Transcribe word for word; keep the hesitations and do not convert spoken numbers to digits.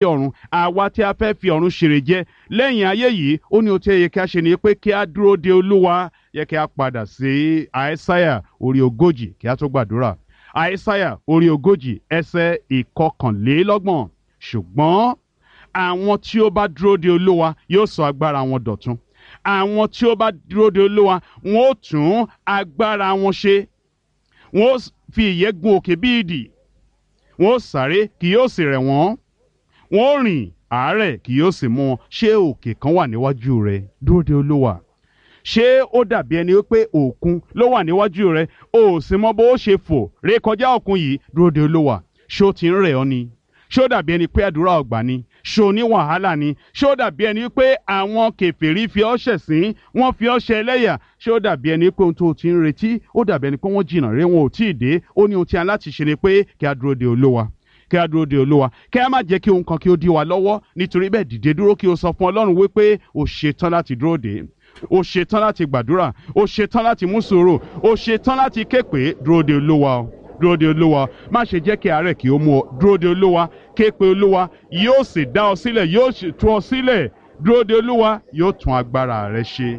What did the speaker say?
ọ̀run, àwa tí a fẹ́ fi ọ̀run ṣèrè jẹ lẹ́yìn ayé yìí, ó ní ohun tí ó yẹ kí a ṣe ni pé kí a dúró de Olúwa. Yẹ kí a padà sí Àìsáyà orí ogójì kí a tó gbàdúrà. Àìsáyà orí ogójì ẹsẹ̀ ìkọkànlélọ́gbọ̀n. Ṣùgbọ́n àwọn tí ó bá dúró de Olúwa yóò sọ agbára wọn dọ̀tun. Àwọn tí ó bá dúró de Olúwa wọn ó tún agbára wọn ṣe. Wọn ó fi ìyẹ́ gun òkè bí idì. Wọn ó sáré kì yóò sì rẹ̀ wọ́n. Wọn ó rìn àárẹ̀ kì yóò sì mú wọn. Ṣé òkè kan wà níwájú rẹ? Dúró de Olúwa. Ṣé ó dàbí ẹni wípé òkun ló wà níwájú rẹ, o ò sì mọ bó o ṣe fò ré kọjá òkun yìí? Dúró de Olúwa. Ṣé ó ti ń rẹ̀ ọ́ ni? Ṣé ó dàbí ẹni pé àdúrà ọgbà ni? Ṣé o ní wàhálà ni? Ṣé ó dàbí ẹni pé àwọn kèfèrí fi ọ́ ṣẹ̀sín, wọ́n fi ọ́ ṣe ẹlẹ́yà? Ṣé ó dàbí ẹni pé ohun tó o ti ń retí, ó dàbí ẹni pé wọ́n jìnnà ré wọn ò tí ì dé? Ó ní ohun tí a láti ṣe ni pé kí a dúró de Olúwa. Kí a dúró de Olúwa. Kí a má jẹ́ kí ohun kan kí ó dí wa lọ́wọ́. Nítorí bẹ́ẹ̀ dìde dúró kí o sọ fún Ọlọ́run wípé o ṣetán láti dúró dè. O ṣetán láti gbàdúrà. O ṣetán láti mú sùúrù. O ṣetán láti ké pè. Dúró de Olúwa o. Dúró de Olúwa. Má ṣe jẹ́ kí àárẹ̀ kí ó mú ọ. Dúró de Olúwa. Ké pe Olúwa. Yóò sì dá ọ sílẹ̀. Yóò sì tú ọ sílẹ̀. Dúró de Olúwa. Yóò tún agbára rẹ ṣe.